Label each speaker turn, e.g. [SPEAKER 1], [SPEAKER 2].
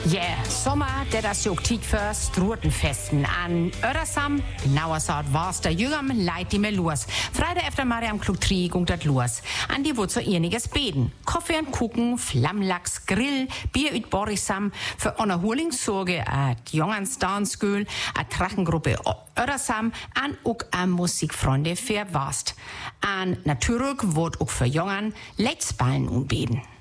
[SPEAKER 1] Yeah, Sommer, der das Jogtit für Strutenfesten an Ödersam, genauer gesagt war's der Jüngam, leid die mir los. Freitag efter Mariam Klug 3 gung dat los. An die wurzo einiges beten. Kaffee und Kuchen, Flammlachs, Grill, Bier üt Borisam, für Honorholingssorge, die Jungens Danskühl, a Trachengruppe Ödersam, an ook a Musikfreunde für Wast. An natürlich wird ook für Jungen Letzballen und beten.